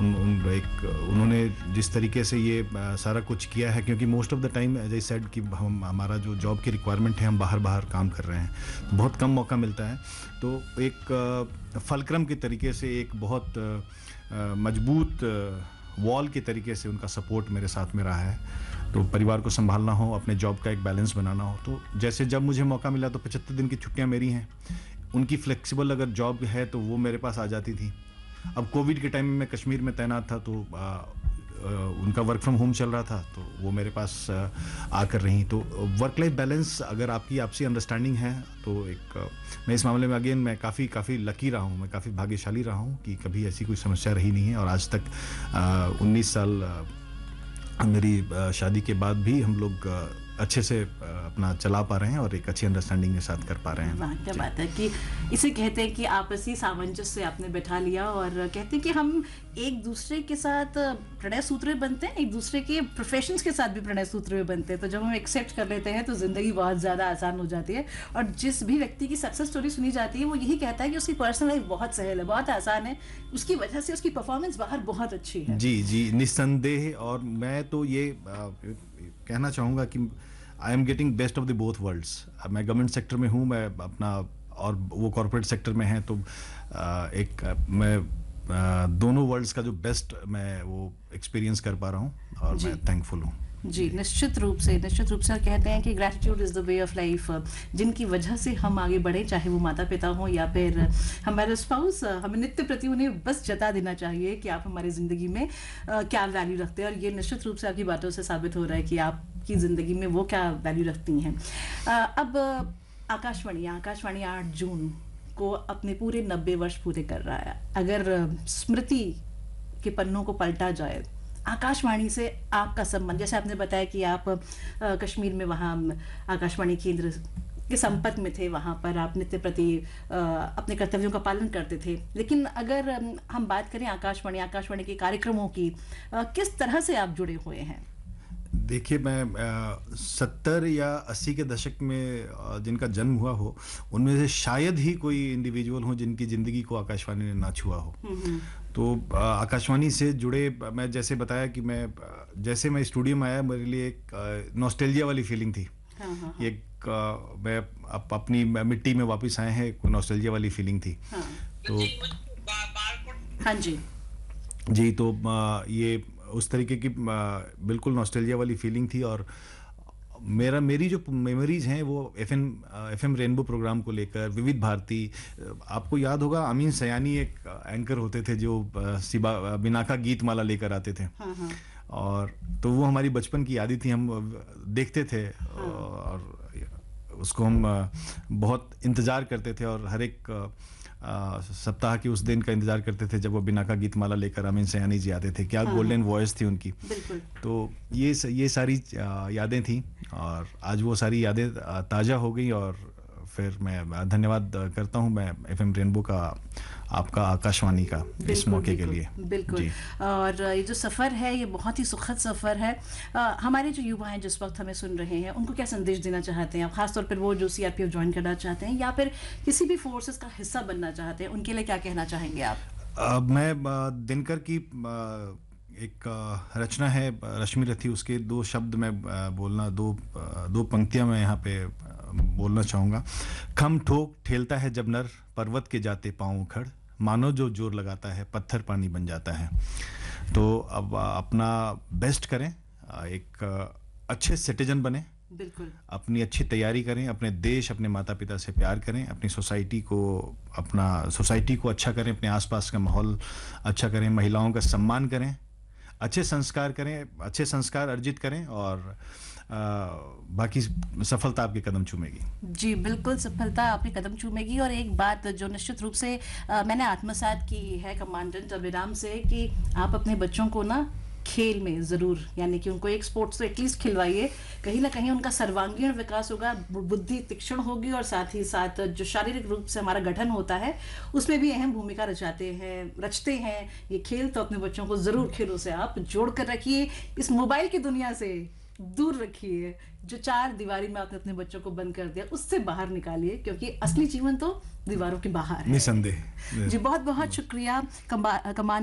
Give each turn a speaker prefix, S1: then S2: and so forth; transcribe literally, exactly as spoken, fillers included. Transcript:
S1: उन, उन एक उन्होंने जिस तरीके से ये सारा कुछ किया है, क्योंकि most of the time as I said कि हम हमारा जो जॉब की रिक्वायरमेंट है, हम बाहर बाहर काम कर रहे हैं, तो बहुत कम मौका मिलता है। तो एक फलक्रम के तरीके से, एक बहुत मजबूत वॉल के तरीके से उनका सपोर्ट मेरे साथ में रहा है। तो परिवार को संभालना हो, अपने जॉब का एक बैलेंस बनाना हो, तो जैसे जब मुझे मौका मिला तो पचहत्तर दिन की छुट्टियां मेरी हैं, उनकी फ्लेक्सिबल अगर जॉब है तो वो मेरे पास आ जाती थी। अब कोविड के टाइम में मैं कश्मीर में तैनात था, तो आ, आ, उनका वर्क फ्रॉम होम चल रहा था, तो वो मेरे पास आ, आकर रहीं। तो वर्क लाइफ बैलेंस अगर आपकी आपसी अंडरस्टैंडिंग है तो एक आ, मैं इस मामले में अगेन मैं काफ़ी काफ़ी लकी रहा हूँ, मैं काफ़ी भाग्यशाली रहा हूँ कि कभी ऐसी कोई समस्या रही नहीं है। और आज तक उन्नीस साल आ, मेरी आ, शादी के बाद भी हम लोग आ, अच्छे से अपना चला पा रहे हैं और एक अच्छी अंडरस्टैंडिंग के साथ कर पा रहे हैं।
S2: वाह, क्या बात है कि इसे कहते हैं कि आपसी सामंजस्य आपने बैठा लिया, और कहते हैं कि हम एक दूसरे के साथ प्रणय सूत्र बनते हैं, एक दूसरे के प्रोफेशंस के साथ भी प्रणय सूत्र बनते हैं। तो जब हम एक्सेप्ट कर लेते हैं तो जिंदगी बहुत ज़्यादा आसान हो जाती है। और जिस भी व्यक्ति की सक्सेस स्टोरी सुनी जाती है वो यही कहता है कि उसकी पर्सनल लाइफ बहुत सहल है, बहुत आसान है, उसकी वजह से उसकी परफॉर्मेंस बाहर बहुत अच्छी है।
S1: जी जी, निस्संदेह। और मैं तो ये आ, कहना चाहूँगा कि I am getting best of the both worlds. मैं गवर्नमेंट सेक्टर में हूँ, मैं अपना, और वो कॉर्पोरेट सेक्टर में है, तो आ, एक मैं आ, दोनों वर्ल्ड्स का जो बेस्ट मैं वो एक्सपीरियंस कर पा रहा हूँ, और मैं थैंकफुल हूँ।
S2: जी, निश्चित रूप से निश्चित रूप से कहते हैं कि gratitude is the way of life. जिनकी वजह से हम आगे बढ़े, चाहे वो माता पिता हों या फिर हमारे स्पाउस, हमें नित्य प्रति उन्हें बस जता देना चाहिए कि आप हमारी ज़िंदगी में आ, क्या वैल्यू रखते हैं। और ये निश्चित रूप से आपकी बातों से साबित हो रहा है कि आपकी ज़िंदगी में वो क्या वैल्यू रखती हैं। अब आकाशवाणी आकाशवाणी आठ जून को अपने पूरे नब्बे वर्ष पूरे कर रहा है। अगर स्मृति के पन्नों को पलटा जाए, आकाशवाणी से आपका संबंध, जैसे आपने बताया कि आप आ, कश्मीर में वहाँ आकाशवाणी केंद्र के संपर्क में थे, वहाँ पर आप नित्य प्रति आ, अपने कर्तव्यों का पालन करते थे। लेकिन अगर हम बात करें आकाशवाणी आकाशवाणी के कार्यक्रमों की, आ, किस तरह से आप जुड़े हुए हैं?
S1: देखिए, मैं सत्तर या अस्सी के दशक में आ, जिनका जन्म हुआ हो, उनमें से शायद ही कोई इंडिविजुअल हो जिनकी ज़िंदगी को आकाशवाणी ने ना छुआ हो। तो आकाशवाणी से जुड़े, मैं जैसे बताया कि मैं जैसे मैं स्टूडियो में आया, मेरे लिए एक नॉस्टैल्जिया वाली फीलिंग थी। हाँ, हाँ, एक आ, मैं अप, अपनी मिट्टी में वापस आए हैं, एक नॉस्टैल्जिया वाली फीलिंग थी। हाँ, तो
S2: हाँ जी
S1: जी, तो आ, ये उस तरीके की बिल्कुल नॉस्टैल्जिया वाली फीलिंग थी। और मेरा मेरी जो मेमोरीज हैं वो एफएम एफएम रेनबो प्रोग्राम को लेकर, विविध भारती, आपको याद होगा अमीन सयानी एक एंकर होते थे जो सिबा बिनाका गीत माला लेकर आते थे। हाँ, हाँ। और तो वो हमारी बचपन की यादें थी, हम देखते थे। हाँ। और उसको हम बहुत इंतज़ार करते थे, और हर एक आ, सप्ताह के उस दिन का इंतजार करते थे जब वो बिना का गीत माला लेकर अमीन सयानी जी आते थे। क्या गोल्डन हाँ, वॉइस थी उनकी। बिल्कुल। तो ये ये सारी यादें थी, और आज वो सारी यादें ताज़ा हो गई। और फिर मैं धन्यवाद करता हूँ मैं एफएम रेनबो का, आपका, आकाशवाणी का, इस मौके के लिए।
S2: बिल्कुल। और ये जो सफ़र है ये बहुत ही सुखद सफ़र है। आ, हमारे जो युवा हैं जिस वक्त हमें सुन रहे हैं, उनको क्या संदेश देना चाहते हैं आप, खासतौर पर वो जो सीआरपीएफ ज्वाइन करना चाहते हैं या फिर किसी भी फोर्सेस का हिस्सा बनना चाहते हैं, उनके लिए क्या कहना चाहेंगे आप?
S1: आ, मैं दिनकर की आ, एक रचना है रश्मि रथी, उसके दो शब्द मैं बोलना, दो दो पंक्तियां मैं यहाँ पे बोलना चाहूँगा। खम ठोक ठेलता है जब नर, पर्वत के जाते पाँव उखड़, मानो जो जोर लगाता है पत्थर पानी बन जाता है। तो अब अपना बेस्ट करें, एक अच्छे सिटीजन बने, बिल्कुल अपनी अच्छी तैयारी करें, अपने देश, अपने माता पिता से प्यार करें, अपनी सोसाइटी को अपना सोसाइटी को अच्छा करें, अपने आसपास का माहौल अच्छा करें, महिलाओं का सम्मान करें, अच्छे संस्कार करें, अच्छे संस्कार अर्जित करें, और आ, बाकी सफलता आपके कदम चूमेगी।
S2: जी बिल्कुल, सफलता आपके कदम चूमेगी। और एक बात जो निश्चित रूप से आ, मैंने आत्मसात की है कमांडेंट अभिराम से, कि आप अपने बच्चों को ना खेल में ज़रूर, यानी कि उनको एक स्पोर्ट्स तो एटलीस्ट खिलवाइए, कहीं ना कहीं उनका सर्वांगीण विकास होगा, बुद्धि तीक्ष्ण होगी, और साथ ही साथ जो शारीरिक रूप से हमारा गठन होता है उसमें भी अहम भूमिका रचाते हैं रचते हैं ये खेल। तो अपने बच्चों को ज़रूर खेलों से आप जोड़ कर रखिए, इस मोबाइल की दुनिया से दूर रखिए, जो चार दीवारी में आपने अपने बच्चों को बंद कर दिया उससे बाहर निकालिए, क्योंकि असली जीवन तो दीवारों के बाहर है,
S1: निसंदेह।
S2: जी बहुत बहुत शुक्रिया कमान